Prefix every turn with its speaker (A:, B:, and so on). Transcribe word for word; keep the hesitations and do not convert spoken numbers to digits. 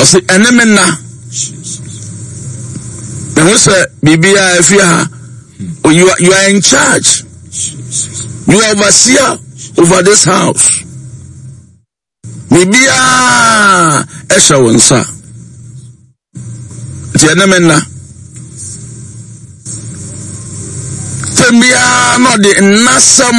A: ɔse eneme na na ho sɛ bibia afia you are, you are in charge, you are overseer over this house. Bibia esha wonsa ti eneme na tembia no de nasam